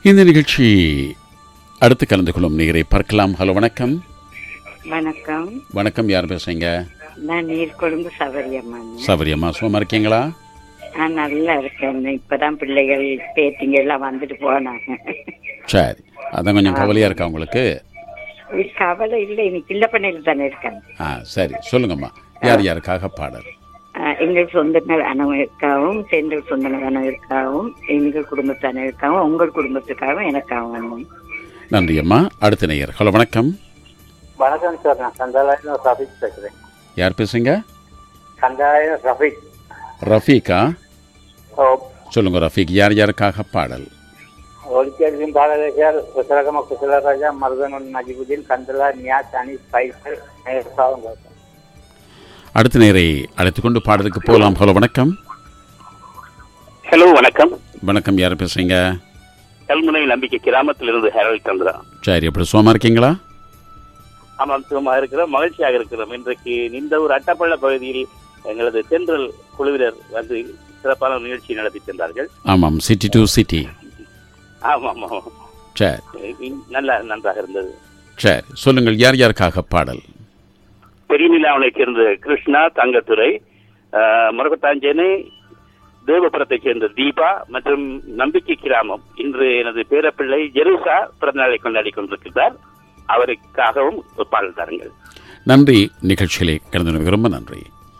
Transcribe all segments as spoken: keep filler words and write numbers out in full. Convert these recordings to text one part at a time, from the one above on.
இந்த நிகழ்ச்சி அடுத்து கலந்து கொள்ளும் நேரை பார்க்கலாம். ஹலோ, வணக்கம். வணக்கம். வணக்கம், யார் பேசுறீங்க? நான் நீர்கொழும்பு சவரியம்மா. சவரியம்மா, சும்மா இருக்கீங்களா? நான் நல்லா இருக்கேன். இப்பதான் பிள்ளைகள் பேத்திங்க எல்லாம் வந்துட்டு போனாங்க. சரி, அதான் கொஞ்சம் கவலையா இருக்கா உங்களுக்கு? கவலை இல்லை, இன்னைக்கு கிள்ள பண்ணையில் தானே இருக்காங்க. ஆ சரி, சொல்லுங்கம்மா. யார் யாருக்காக பாடல்? எங்கள் சொந்தங்கள் அனைவருக்காகவும், செந்தல் சொந்தங்கள் அனைவருக்காகவும், எங்கள் குடும்பத்தினருக்காகவும், உங்கள் குடும்பத்துக்காகவும் எனக்காகவும். நன்றி அம்மா. அடுத்த நேயர். ஹலோ, வணக்கம். வணக்கம் சார், நான் கந்தாலயம் ரஃபீக் பேசுகிறேன். யார் பேசுறீங்க? கந்தாலயம் ரஃபீக். ரஃபீக்கா? ஓ, சொல்லுங்க ரஃபீக், யார் யாருக்காக பாடல்? ஒலிக்கரின் பாடகர் குசலகம குசலராஜா, மருதனன் நஜிபுதீன், கந்தலா, நியாஸ், அனீஸ், பைசல், நேசாவும். அடுத்த நேரை அழைத்துக் கொண்டு பாடலுக்கு போகலாம். ஹலோ, வணக்கம். ஹலோ, வணக்கம். வணக்கம், யார் பேசுறீங்க? கல்முனை நம்பிக்கை கிராமத்திலிருந்து ஹெரல் சந்திரா. சரி, எப்படி சுகமா இருக்கீங்களா? ஆமாம், சுகமாக இருக்கிறோம், மகிழ்ச்சியாக இருக்கிறோம். இன்றைக்கு இந்த ஒரு அட்டப்பள்ள பகுதியில் எங்களது தென்றல் குழுவினர் வந்து சிறப்பான நிகழ்ச்சி நடத்தி சென்றார்கள். ஆமாம், சிட்டி டு சிட்டி. ஆமாம் ஆமாம், சரி, நல்ல நன்றாக இருந்தது. சரி, சொல்லுங்கள், யார் யாருக்காக பாடல்? பெரியமிலாவனை சேர்ந்த கிருஷ்ணா, தங்கத்துறை, முருகத்தாஞ்சேனை, தேவபுரத்தைச் சேர்ந்த தீபா மற்றும் நம்பிக்கை கிராமம். இன்று எனது பேரப்பிள்ளை ஜெருசா பிறந்தநாளை கொண்டாடி கொண்டிருக்கிறார். அவருக்காகவும் ஒரு பாடல் தாருங்கள். நன்றி. நிகழ்ச்சியிலே கலந்து ரொம்ப நன்றி.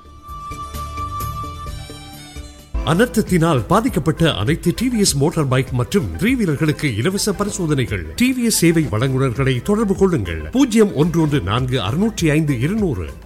அனர்த்தத்தினால் பாதிக்கப்பட்ட அனைத்து டிவிஎஸ் மோட்டார் பைக் மற்றும் த்ரீ வீலர்களுக்கு இலவச பரிசோதனைகள். டிவிஎஸ் சேவை வழங்குநர்களை தொடர்பு கொள்ளுங்கள். பூஜ்ஜியம் ஒன்று ஒன்று நான்கு அறுநூற்றி ஐந்து இருநூறு.